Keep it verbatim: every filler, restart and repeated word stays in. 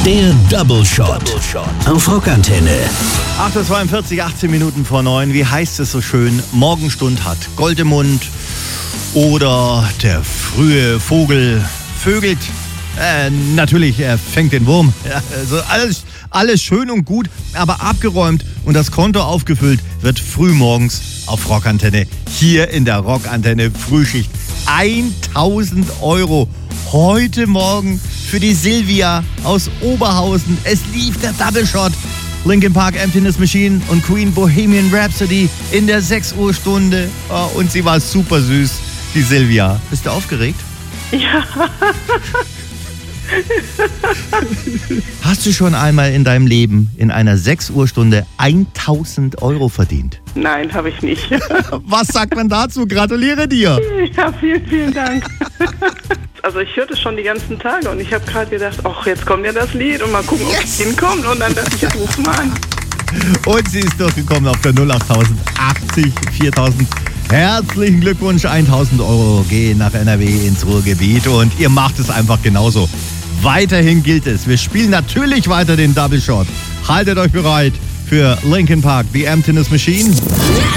Der Double Shot auf Rockantenne. acht Uhr zweiundvierzig, achtzehn Minuten vor neun. Wie heißt es so schön? Morgenstund hat Gold im Mund. Oder der frühe Vogel vögelt. Äh, natürlich, er fängt den Wurm. Ja, also alles, alles schön und gut, aber abgeräumt und das Konto aufgefüllt wird frühmorgens auf Rockantenne. Hier in der Rockantenne Frühschicht. tausend Euro heute Morgen für die Silvia aus Oberhausen. Es lief der Double Shot. Linkin Park, Emptiness Machine und Queen Bohemian Rhapsody in der sechs Uhr Stunde. Oh, und sie war super süß, die Silvia. Bist du aufgeregt? Ja. Hast du schon einmal in deinem Leben in einer sechs Uhr Stunde tausend Euro verdient? Nein, habe ich nicht. Was sagt man dazu? Gratuliere dir. Ja, vielen, vielen Dank. Also ich hörte schon die ganzen Tage und ich habe gerade gedacht, ach, jetzt kommt ja das Lied und mal gucken, ob es hinkommt. Und dann dachte ich, jetzt ruf mal an. Und sie ist durchgekommen auf der null acht achtzig viertausend. Herzlichen Glückwunsch, tausend Euro gehen nach N R W ins Ruhrgebiet und ihr macht es einfach genauso. Weiterhin gilt es, wir spielen natürlich weiter den Double Shot. Haltet euch bereit für Linkin Park, The Emptiness Machine.